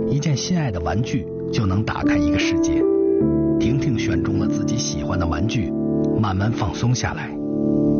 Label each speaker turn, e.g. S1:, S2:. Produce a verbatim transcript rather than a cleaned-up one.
S1: 一件心爱的玩具就能打开一个世界。婷婷选中了自己喜欢的玩具，慢慢放松下来。